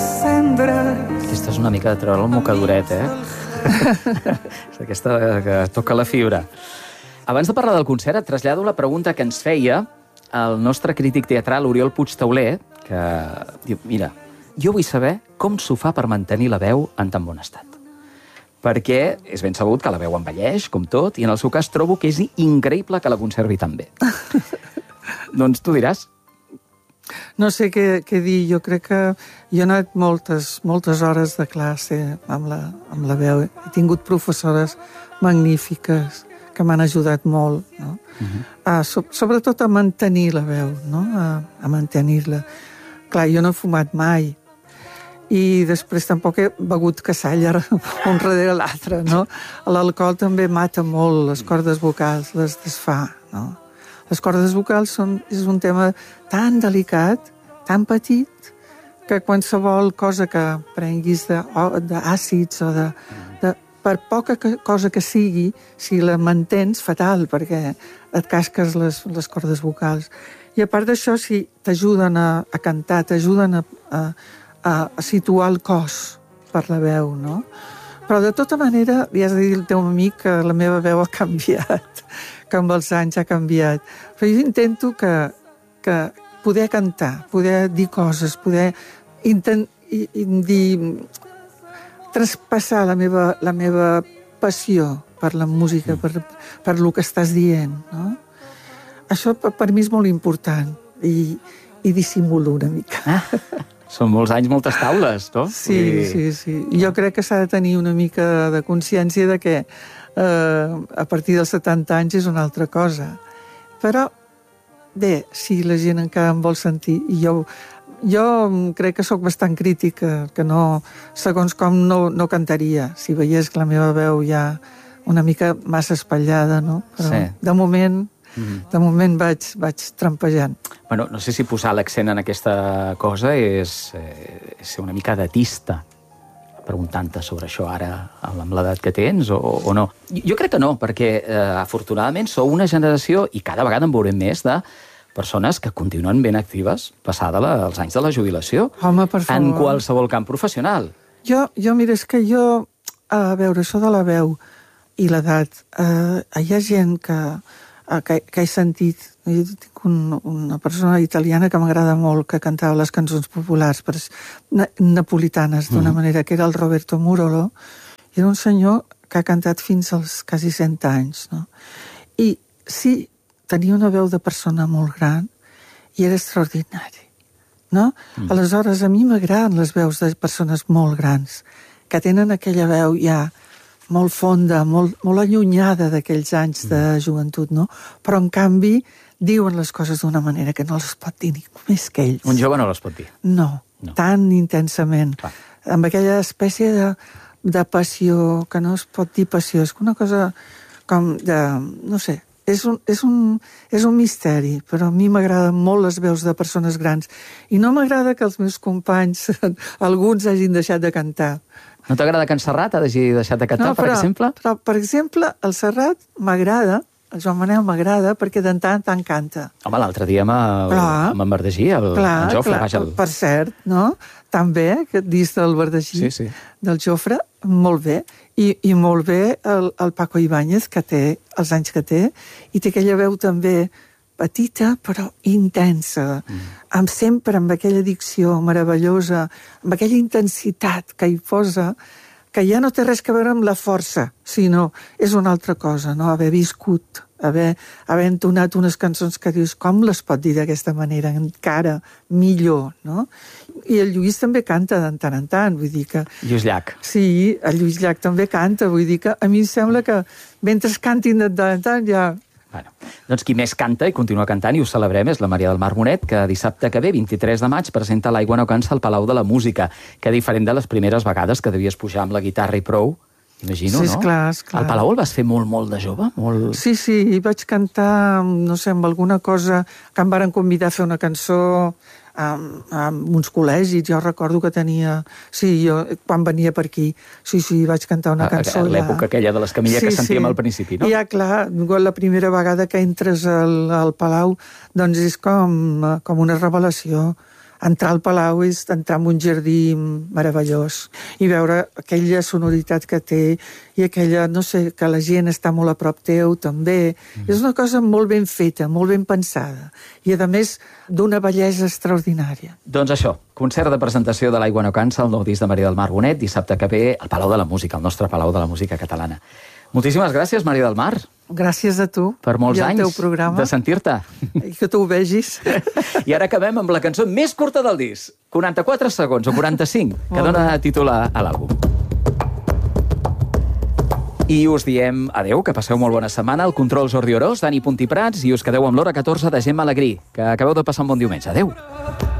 cendres. Aquesta és una mica de treure el mocadoret, És aquesta que toca la fibra. Abans de parlar del concert, et trasllado la pregunta que ens feia el nostre crític teatral Oriol Puigtauler, que diu, mira, jo vull saber com s'ho fa per mantenir la veu en tan bon estat. Perquè és ben sabut que la veu envelleix, com tot, i en el seu cas trobo que és increïble que la conservi tan bé. Doncs tu diràs. No sé què dir, jo crec que jo he anat moltes hores de classe amb la veu. He tingut professores magnífiques que m'han ajudat molt, no? Sobretot a mantenir la veu, no? A mantenir-la. Clar, jo no he fumat mai, i després tampoc he begut cassalla un darrere l'altre, no? L'alcohol també mata molt les cordes vocals, les desfà, no? Les cordes vocals és un tema tan delicat, tan petit, que qualsevol cosa que prenguis d'àcids o per poca cosa que sigui, si la mantens, fatal, perquè et casques les cordes vocals. I a part d'això, si t'ajuden a cantar, t'ajuden a situar el cos per la veu, no? Però de tota manera, li has de dir al teu amic que la meva veu ha canviat, que amb els anys ha canviat. Però jo intento que poder cantar, poder dir coses, poder traspassar la meva passió per la música, per el que estàs dient, no? Això per mi és molt important i dissimulo una mica. Són molts anys, moltes taules, no? Sí. Jo crec que s'ha de tenir una mica de consciència de que a partir dels 70 anys és una altra cosa. Però, bé, si la gent encara em vol sentir, i jo crec que sóc bastant crítica, que no, segons com no cantaria, si veiés que la meva veu ja una mica massa espatllada, no? Però sí. De moment vaig trampejant. Bueno, no sé si posar l'accent en aquesta cosa és ser una mica datista, preguntant-te sobre això ara amb l'edat que tens o no. Jo crec que no, perquè afortunadament sou una generació, i cada vegada en veurem més, de persones que continuen ben actives passada els anys de la jubilació. Home, per favor. En qualsevol camp professional. Mira, és que jo, a veure, això de la veu i l'edat, hi ha gent que he sentit. Jo tinc una persona italiana que m'agrada molt, que cantava les cançons populars napolitanes d'una manera, que era el Roberto Murolo, i era un senyor que ha cantat fins als quasi 100 anys, no? I sí, tenia una veu de persona molt gran i era extraordinari, no? Aleshores, a mi m'agraden les veus de persones molt grans, que tenen aquella veu ja molt fonda, molt allunyada d'aquells anys de joventut, no? Però, en canvi, diuen les coses d'una manera que no les pot dir ningú més que ells. Un jove no les pot dir. No, tan intensament. Clar. Amb aquella espècie de passió, que no es pot dir passió, és una cosa com de... no sé, és un misteri, però a mi m'agraden molt les veus de persones grans. I no m'agrada que els meus companys, alguns, hagin deixat de cantar. No t'agrada que en Serrat hagi deixat de cantar, per exemple? Però, per exemple, el Serrat m'agrada, el Joan Manel m'agrada, perquè de tant en tant canta. Home, l'altre dia amb en Verdegí, el Jofre. Per cert, no? També, aquest disc del Verdegí, del Jofre, molt bé. I molt bé el Paco Ibáñez, que té els anys que té, i té aquella veu també petita, però intensa, sempre amb aquella dicció meravellosa, amb aquella intensitat que hi posa, que ja no té res a veure amb la força, sinó és una altra cosa, no? Haver viscut, haver entonat unes cançons que dius, com les pot dir d'aquesta manera, encara millor, no? I el Lluís també canta de tant en tant, vull dir que... Lluís Llach. Sí, el Lluís Llach també canta, vull dir que a mi em sembla que mentre cantin de tant en tant ja... Bueno, doncs qui més canta i continua cantant, i ho celebrem, és la Maria del Mar Bonet, que dissabte que ve, 23 de maig, presenta l'Aigua no cansa al Palau de la Música, que diferent de les primeres vegades que devies pujar amb la guitarra i prou, imagino, sí, no? Esclar. Al Palau el vas fer molt de jove? Molt... Sí, vaig cantar, no sé, amb alguna cosa, que em varen convidar a fer una cançó amb uns col·legis, jo recordo que tenia... Sí, jo, quan venia per aquí, vaig cantar una cançó. L'època aquella de l'escamilla que sentíem al principi, no? Ja, clar, la primera vegada que entres al Palau, doncs és com una revelació. entrar al Palau és entrar en un jardí meravellós i veure aquella sonoritat que té i aquella, no sé, que la gent està molt a prop teu també. És una cosa molt ben feta, molt ben pensada i, a més, d'una bellesa extraordinària. Doncs això, concert de presentació de l'Aigua no cansa, el nou disc de Maria del Mar Bonet, dissabte que ve al Palau de la Música, el nostre Palau de la Música catalana. Moltíssimes gràcies, Maria del Mar. Gràcies a tu. Per molts anys de sentir-te. I que tu ho vegis. I ara acabem amb la cançó més curta del disc. 44 segons o 45, que dona títol a l'àlbum. I us diem adeu, que passeu molt bona setmana. El control Jordi Orós, Dani Puntí Prats, i us quedeu amb l'hora 14 de Gemma Alegrí. Que acabeu de passar un bon diumenge. Adeu.